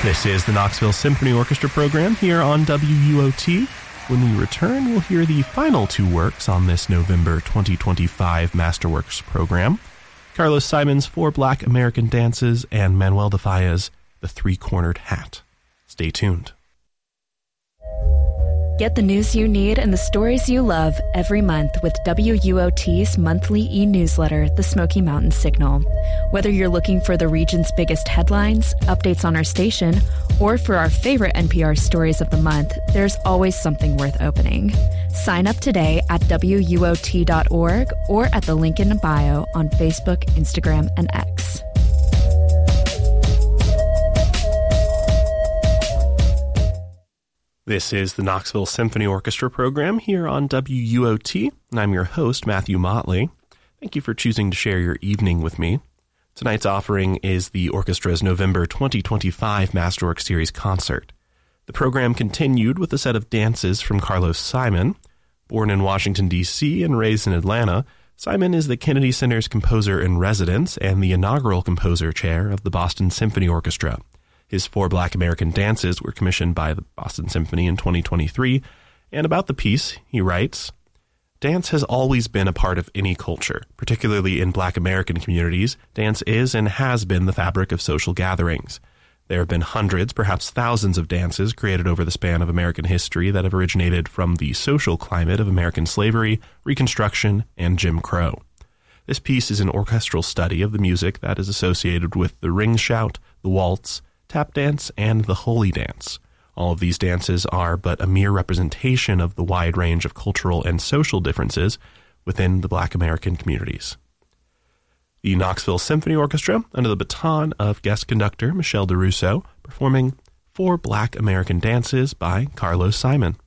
This is the Knoxville Symphony Orchestra program here on WUOT. When we return, we'll hear the final two works on this November 2025 Masterworks program. Carlos Simon's Four Black American Dances and Manuel de Falla's The Three-Cornered Hat. Stay tuned. Get the news you need and the stories you love every month with WUOT's monthly e-newsletter, The Smoky Mountain Signal. Whether you're looking for the region's biggest headlines, updates on our station, or for our favorite NPR stories of the month, there's always something worth opening. Sign up today at WUOT.org or at the link in the bio on Facebook, Instagram, and X. This is the Knoxville Symphony Orchestra program here on WUOT, and I'm your host, Matthew Motley. Thank you for choosing to share your evening with me. Tonight's offering is the orchestra's November 2025 Masterworks Series concert. The program continued with a set of dances from Carlos Simon. Born in Washington, D.C. and raised in Atlanta, Simon is the Kennedy Center's composer-in-residence and the inaugural composer chair of the Boston Symphony Orchestra. His Four Black American Dances were commissioned by the Boston Symphony in 2023, and about the piece, he writes, "Dance has always been a part of any culture, particularly in Black American communities. Dance is and has been the fabric of social gatherings. There have been hundreds, perhaps thousands of dances created over the span of American history that have originated from the social climate of American slavery, Reconstruction, and Jim Crow. This piece is an orchestral study of the music that is associated with the ring shout, the waltz, tap dance, and the holy dance. All of these dances are but a mere representation of the wide range of cultural and social differences within the Black American communities." The Knoxville Symphony Orchestra, under the baton of guest conductor Michelle DeRusso, performing Four Black American Dances by Carlos Simon.